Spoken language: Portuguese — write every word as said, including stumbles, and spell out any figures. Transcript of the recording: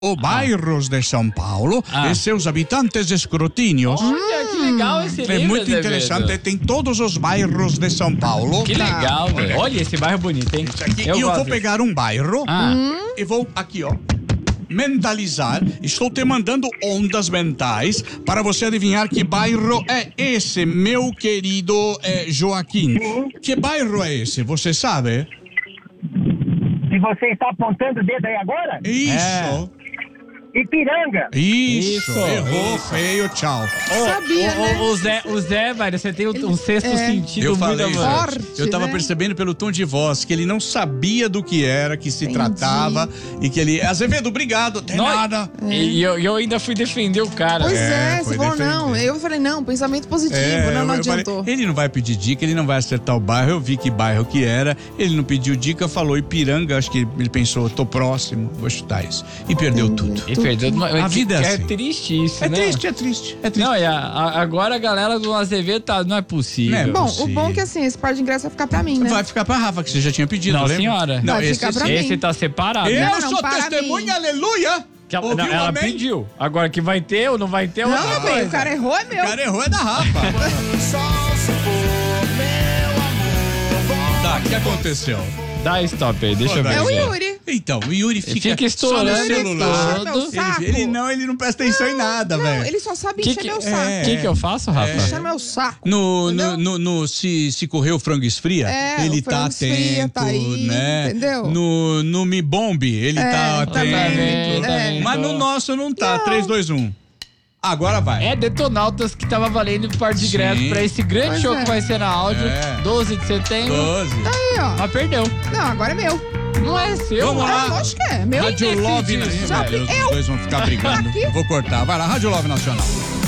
O bairros de São Paulo Ah. e seus habitantes escrotíneos. Olha, que legal esse livro, É muito Azevedo. interessante, tem todos os bairros de São Paulo. Que legal, velho. Olha esse bairro bonito, hein? Isso aqui, e eu gosto vou desse. pegar um bairro Ah. e vou aqui, ó, mentalizar. Estou te mandando ondas mentais para você adivinhar que bairro é esse, meu querido eh, Joaquim. Que bairro é esse? Você sabe? E você está apontando o dedo aí agora? Isso. Ipiranga. Isso. Isso, Errou isso. feio, tchau. Sabia, o, né? o, o Zé, o Zé, velho, você tem um, um sexto é. sentido Eu muito falei, avançado. gente, Forte, eu tava né? percebendo pelo tom de voz que ele não sabia do que era, que se Entendi. tratava e que ele... Azevedo, obrigado, tem Não, nada. E eu, eu ainda fui defender o cara. Pois É, é, foi você falou defender. não. Eu falei, não, pensamento positivo, É, não, não eu- eu falei, adiantou. ele não vai pedir dica, ele não vai acertar o bairro. Eu vi que bairro que era, ele não pediu dica, falou Ipiranga. Acho que ele pensou, tô próximo, vou chutar isso. E perdeu tudo. E perdeu uma, A vida é assim. triste isso, É né? triste, é triste, é triste. Não, e a- a- agora a galera do Azevedo tá, não é possível. Não é Bom, possível. o bom é que assim, esse par de ingresso vai ficar pra mim, né? Vai ficar pra Rafa, que você já tinha pedido, Não, lembra? senhora. Não, Vai esse, ficar pra esse- mim. Esse tá separado. Eu né? Não, não, sou para testemunha, mim. aleluia. Que ela, Ouviu, não, ela amém? pediu. Agora que vai ter ou não vai ter, é Não, outra meu bem, coisa. o cara errou, é meu. O cara errou, é da Rafa. Tá, o que aconteceu? Dá stop aí, deixa eu ver. É o aqui. Yuri. Então, o Yuri fica, fica estourando só no ele celular. todo. Meu saco. Ele, ele não, ele não presta atenção em nada, Não, velho. ele só sabe Que encher que- meu é. saco. O que que eu faço, Rafa? Encher meu saco. No, no, Entendeu? no, no- se, se correr o frango esfria, É, ele o tá frango atento, esfria, tá aí, né? entendeu? No, no Me Bombe, ele tá também, atento. é. Mas no nosso não tá. Não. três, dois, um. Agora vai. É Detonautas que tava valendo par de Sim. ingresso pra esse grande Pois show é. que vai ser na áudio, É. doze de setembro. doze. Aí, ó. Mas perdeu. Não, agora é meu. Não é seu. Vamos lá. Ah, lógico que é. Meu. Rádio Love decidiu? Nacional. Sabe, Os eu. dois vão ficar brigando. Aqui. Eu vou cortar. Vai lá, Rádio Love Nacional.